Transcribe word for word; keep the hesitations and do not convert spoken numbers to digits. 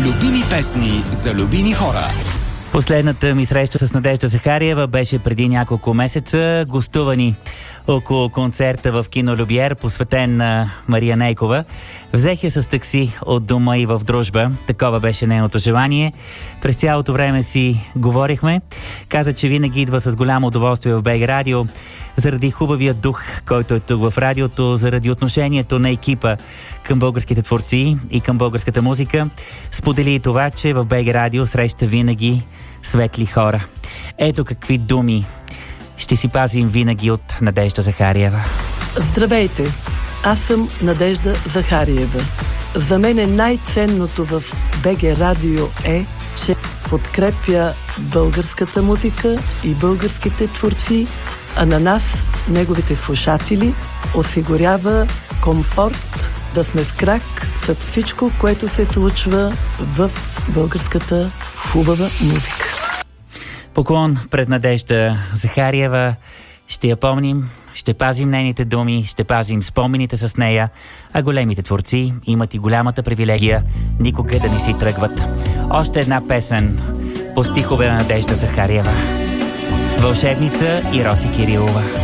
Любими песни за любими хора. Последната ми среща с Надежда Захариева беше преди няколко месеца. Гостувани около концерта в кино Люмиер, посветен на Мария Нейкова. Взех я с такси от дома и в дружба. Такова беше нейното желание. През цялото време си говорихме. Каза, че винаги идва с голямо удоволствие в БГ Радио, заради хубавия дух, който е тук в радиото, заради отношението на екипа към българските творци и към българската музика. Сподели и това, че в БГ Радио среща винаги светли хора. Ето какви думи ще си пазим винаги от Надежда Захариева. Здравейте! Аз съм Надежда Захариева. За мен е най-ценното в БГ Радио е, че подкрепя българската музика и българските творци, а на нас, неговите слушатели, осигурява комфорт да сме в крак с всичко, което се случва в българската хубава музика. Поклон пред Надежда Захариева. Ще я помним, ще пазим нейните думи, ще пазим спомените с нея, а големите творци имат и голямата привилегия никога да не си тръгват. Още една песен по стихове на Надежда Захариева. Вълшебница и Роси Кирилова.